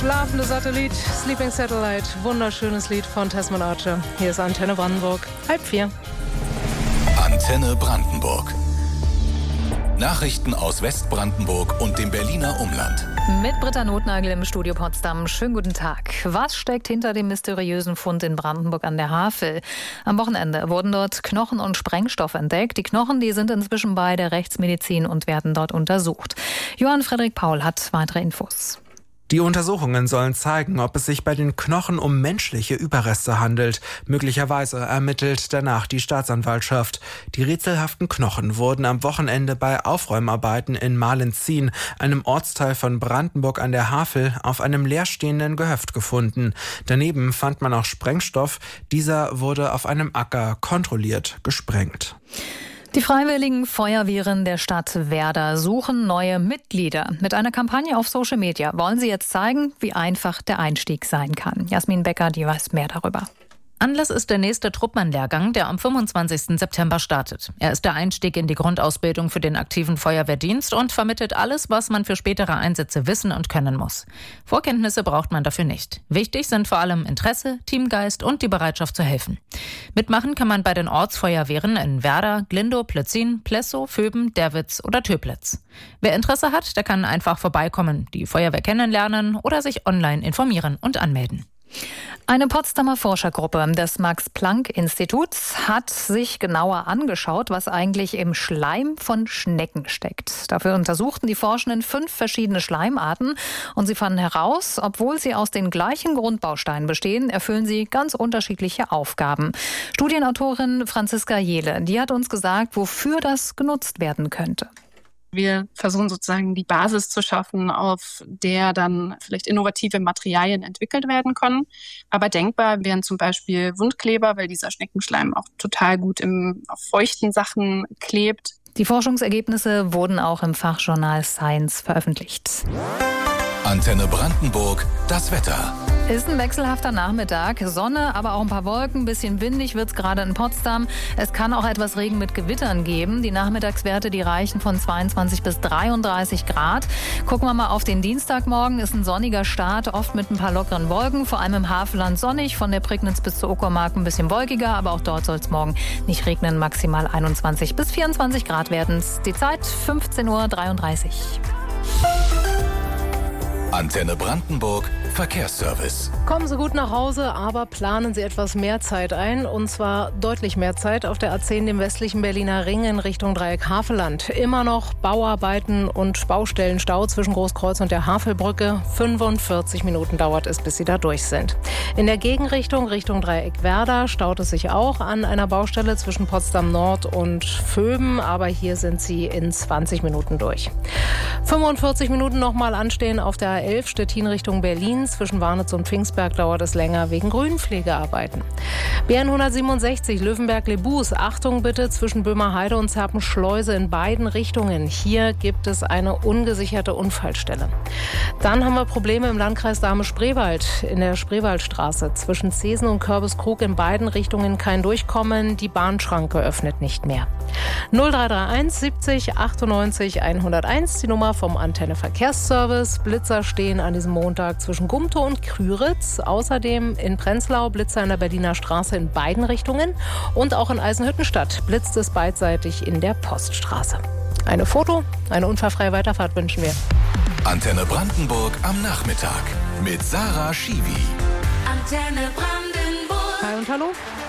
Schlafende Satellit, Sleeping Satellite, wunderschönes Lied von Tesman Archer. Hier ist Antenne Brandenburg, 3:30. Antenne Brandenburg. Nachrichten aus Westbrandenburg und dem Berliner Umland. Mit Britta Notnagel im Studio Potsdam. Schönen guten Tag. Was steckt hinter dem mysteriösen Fund in Brandenburg an der Havel? Am Wochenende wurden dort Knochen und Sprengstoff entdeckt. Die Knochen, die sind inzwischen bei der Rechtsmedizin und werden dort untersucht. Johann Frederik Paul hat weitere Infos. Die Untersuchungen sollen zeigen, ob es sich bei den Knochen um menschliche Überreste handelt. Möglicherweise ermittelt danach die Staatsanwaltschaft. Die rätselhaften Knochen wurden am Wochenende bei Aufräumarbeiten in Mahlenzien, einem Ortsteil von Brandenburg an der Havel, auf einem leerstehenden Gehöft gefunden. Daneben fand man auch Sprengstoff. Dieser wurde auf einem Acker kontrolliert gesprengt. Die Freiwilligen Feuerwehren der Stadt Werder suchen neue Mitglieder. Mit einer Kampagne auf Social Media wollen sie jetzt zeigen, wie einfach der Einstieg sein kann. Jasmin Becker, die weiß mehr darüber. Anlass ist der nächste Truppmannlehrgang, der am 25. September startet. Er ist der Einstieg in die Grundausbildung für den aktiven Feuerwehrdienst und vermittelt alles, was man für spätere Einsätze wissen und können muss. Vorkenntnisse braucht man dafür nicht. Wichtig sind vor allem Interesse, Teamgeist und die Bereitschaft zu helfen. Mitmachen kann man bei den Ortsfeuerwehren in Werder, Glindow, Plötzin, Plessow, Vöben, Derwitz oder Töplitz. Wer Interesse hat, der kann einfach vorbeikommen, die Feuerwehr kennenlernen oder sich online informieren und anmelden. Eine Potsdamer Forschergruppe des Max-Planck-Instituts hat sich genauer angeschaut, was eigentlich im Schleim von Schnecken steckt. Dafür untersuchten die Forschenden 5 verschiedene Schleimarten und sie fanden heraus, obwohl sie aus den gleichen Grundbausteinen bestehen, erfüllen sie ganz unterschiedliche Aufgaben. Studienautorin Franziska Jehle, die hat uns gesagt, wofür das genutzt werden könnte. Wir versuchen sozusagen die Basis zu schaffen, auf der dann vielleicht innovative Materialien entwickelt werden können. Aber denkbar wären zum Beispiel Wundkleber, weil dieser Schneckenschleim auch total gut auf feuchten Sachen klebt. Die Forschungsergebnisse wurden auch im Fachjournal Science veröffentlicht. Antenne Brandenburg, das Wetter. Ist ein wechselhafter Nachmittag. Sonne, aber auch ein paar Wolken. Ein bisschen windig wird es gerade in Potsdam. Es kann auch etwas Regen mit Gewittern geben. Die Nachmittagswerte, die reichen von 22 bis 33 Grad. Gucken wir mal auf den Dienstagmorgen. Ist ein sonniger Start, oft mit ein paar lockeren Wolken. Vor allem im Havelland sonnig. Von der Prignitz bis zur Uckermark ein bisschen wolkiger. Aber auch dort soll es morgen nicht regnen. Maximal 21 bis 24 Grad werden es. Die Zeit 15:33 Uhr. Antenne Brandenburg, Verkehrsservice. Kommen Sie gut nach Hause, aber planen Sie etwas mehr Zeit ein. Und zwar deutlich mehr Zeit auf der A10, dem westlichen Berliner Ring in Richtung Dreieck Havelland. Immer noch Bauarbeiten und Baustellenstau zwischen Großkreuz und der Havelbrücke. 45 Minuten dauert es, bis Sie da durch sind. In der Gegenrichtung, Richtung Dreieck Werder, staut es sich auch an einer Baustelle zwischen Potsdam Nord und Vöben. Aber hier sind Sie in 20 Minuten durch. 45 Minuten nochmal anstehen auf der A11 Stettin Richtung Berlin. Zwischen Warnitz und Pfingstberg dauert es länger wegen Grünpflegearbeiten. BN 167 Löwenberg-Lebus. Achtung bitte zwischen Böhmerheide und Zerpenschleuse in beiden Richtungen. Hier gibt es eine ungesicherte Unfallstelle. Dann haben wir Probleme im Landkreis Dahme-Spreewald in der Spreewaldstraße. Zwischen Zesen und Körbeskrug in beiden Richtungen kein Durchkommen. Die Bahnschranke öffnet nicht mehr. 0331 70 98 101, die Nummer vom Antenne Verkehrsservice. Blitzer stehen an diesem Montag zwischen Gumtow und Krüritz. Außerdem in Prenzlau Blitzer in der Berliner Straße in beiden Richtungen. Und auch in Eisenhüttenstadt blitzt es beidseitig in der Poststraße. Eine unfallfreie Weiterfahrt wünschen wir. Antenne Brandenburg am Nachmittag mit Sarah Schiwi. Antenne Brandenburg. Hi und hallo.